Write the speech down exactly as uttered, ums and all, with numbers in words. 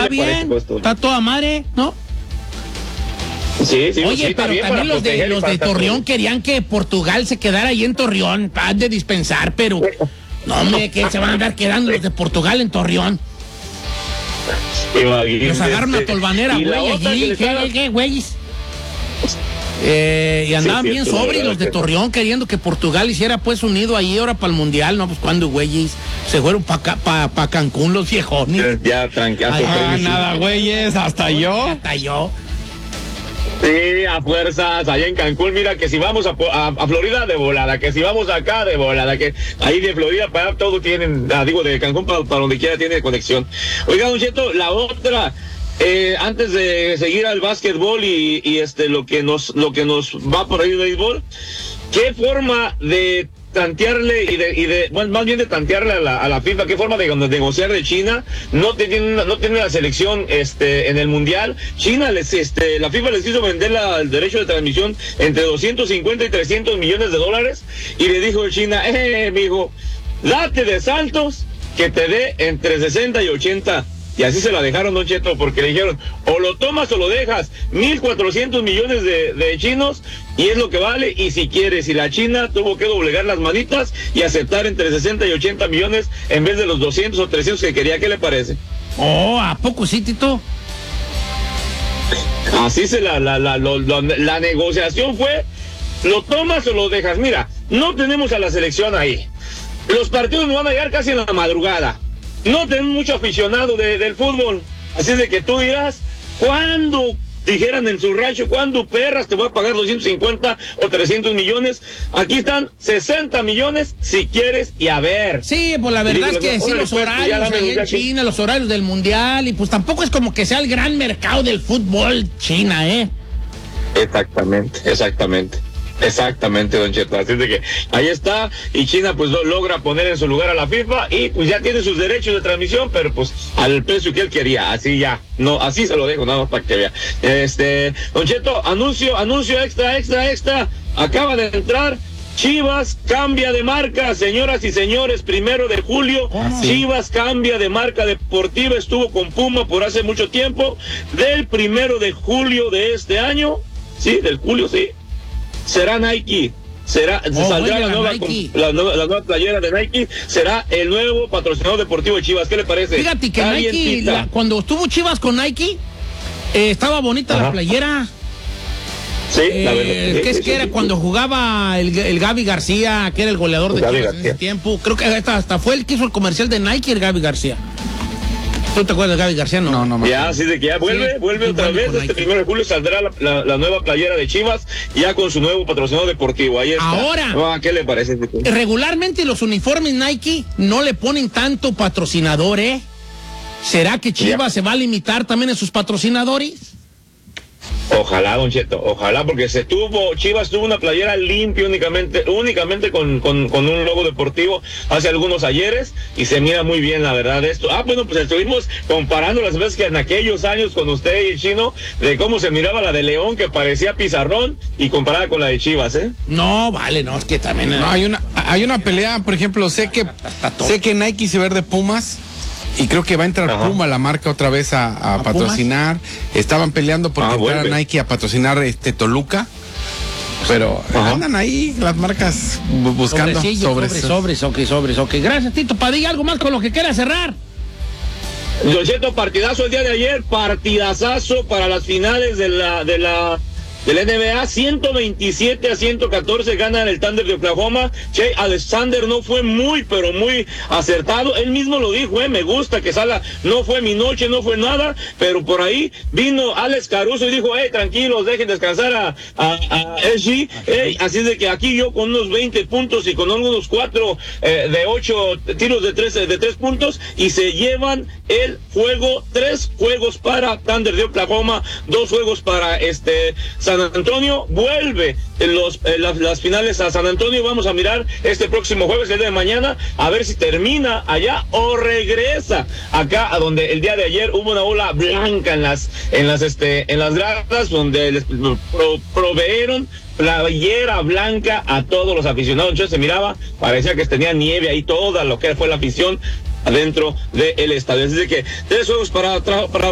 está bien, está toda madre, ¿no? Sí, sí, Oye, sí, pero también los de los de Torreón querían que Portugal se quedara ahí en Torreón, para de dispensar, pero no, hombre, que se van a andar quedando los de Portugal en Torreón. Nos agarraron a Tolvanera, güey, allí, ¿qué, qué, güeyes? Eh, y andaban sí, bien sobres los de Torreón queriendo que Portugal hiciera pues unido ahí ahora para el Mundial, ¿no? Pues cuando güeyes se fueron para pa, pa Cancún los viejones. Ya, tranquilo. Ah, nada, güeyes, hasta yo. Hasta yo. Sí, a fuerzas, allá en Cancún, mira que si vamos a, a, a Florida de volada, que si vamos acá de volada, que ahí de Florida para allá todo tienen, ah, digo de Cancún para, para donde quiera tiene conexión. Oiga, Don Cheto, la otra, eh, antes de seguir al básquetbol y, y este lo que nos lo que nos va por ahí de béisbol, ¿qué forma de tantearle y de, y de bueno, más bien de tantearle a la, a la FIFA, qué forma de, de negociar de China? No tiene, no tiene la selección este en el Mundial. China les este la FIFA les hizo vender la, el derecho de transmisión entre doscientos cincuenta y trescientos millones de dólares y le dijo China, eh, mijo, date de saltos que te dé entre sesenta y ochenta. Y así se la dejaron, Don Cheto, porque le dijeron, o lo tomas o lo dejas, mil cuatrocientos millones de, de chinos, y es lo que vale, y si quieres, y la China tuvo que doblegar las manitas y aceptar entre sesenta y ochenta millones en vez de los doscientos o trescientos que quería. ¿Qué le parece? Oh, ¿a poco sí, Tito? Así se la, la, la, lo, lo, la negociación fue, lo tomas o lo dejas. Mira, no tenemos a la selección ahí. Los partidos nos van a llegar casi en la madrugada. No tenemos mucho aficionado de, del fútbol, así de que tú dirás, ¿cuándo dijeran en su rancho, cuándo perras te voy a pagar doscientos cincuenta o trescientos millones? Aquí están sesenta millones si quieres y a ver. Sí, pues la verdad es que sí, los horarios ahí en China, los horarios del Mundial, y pues tampoco es como que sea el gran mercado del fútbol China, ¿eh? Exactamente, exactamente. Exactamente, Don Cheto, así de que ahí está, y China pues lo logra poner en su lugar a la FIFA y pues ya tiene sus derechos de transmisión, pero pues al precio que él quería, así ya, no, así se lo dejo nada más para que vea. Este, Don Cheto, anuncio, anuncio extra, extra, extra, acaba de entrar, Chivas cambia de marca, señoras y señores, primero de julio, ¿cómo? Chivas cambia de marca deportiva, estuvo con Puma por hace mucho tiempo, del primero de julio de este año, sí, del julio, sí. Será Nike, será, oh, se saldrá la nueva, la, nueva, la nueva playera de Nike, será el nuevo patrocinador deportivo de Chivas. ¿Qué le parece? Fíjate que Nike, la, cuando estuvo Chivas con Nike, eh, estaba bonita. Ajá. La playera. Sí, eh, la verdad. Sí, que es sí, que sí, era sí. Cuando jugaba el, el Gaby García, que era el goleador de Chivas en ese tiempo. Creo que hasta, hasta fue el que hizo el comercial de Nike, el Gaby García. ¿Tú te acuerdas de Gaby García? No, no, no. no ya, así de que ya vuelve, sí, vuelve otra vez. Este primero de julio saldrá la, la, la nueva playera de Chivas, ya con su nuevo patrocinador deportivo. Ahí está. Ahora, ah, ¿qué le parece? Regularmente los uniformes Nike no le ponen tanto patrocinador, ¿eh? ¿Será que Chivas ya. se va a limitar también en sus patrocinadores? Ojalá, Don Cheto, ojalá, porque se tuvo, Chivas tuvo una playera limpia únicamente, únicamente con, con, con un logo deportivo hace algunos ayeres y se mira muy bien, la verdad, esto. Ah, bueno, pues estuvimos comparando las veces que en aquellos años con usted y el Chino, de cómo se miraba la de León, que parecía pizarrón, y comparada con la de Chivas, ¿eh? No, vale, no, es que también... No, hay una, hay una pelea, por ejemplo, sé que, sé que Nike se ve de Pumas, y creo que va a entrar Ajá. Puma, la marca, otra vez a, a, ¿A patrocinar. Pumas? Estaban peleando porque ah, entrara vuelve. Nike a patrocinar este Toluca. Pero Ajá. andan ahí las marcas buscando sobres. Sobres, sobres, ok, sobres, ok. Gracias, Tito. Padilla, ¿algo más con lo que quiera cerrar? Don Cheto, partidazo el día de ayer, partidazazo para las finales de la... de la del N B A, ciento veintisiete a ciento catorce ganan el Thunder de Oklahoma. Che Alexander no fue muy, pero muy acertado. Él mismo lo dijo, eh, me gusta que salga, no fue mi noche, no fue nada, pero por ahí vino Alex Caruso y dijo, eh, tranquilos, dejen descansar a, a, a S G. Eh, así de que aquí yo con unos veinte puntos y con unos cuatro eh, de ocho tiros de tres, de tres puntos, y se llevan el juego, tres juegos para Thunder de Oklahoma, dos juegos para este San Antonio. Vuelve en los, en las, las finales a San Antonio. Vamos a mirar este próximo jueves, el día de mañana, a ver si termina allá o regresa acá, a donde el día de ayer hubo una ola blanca en las, en las, este, en las gradas, donde les pro, proveyeron playera blanca a todos los aficionados. Entonces se miraba, parecía que tenía nieve ahí, toda lo que fue la afición adentro del estadio. Así que tres juegos para, para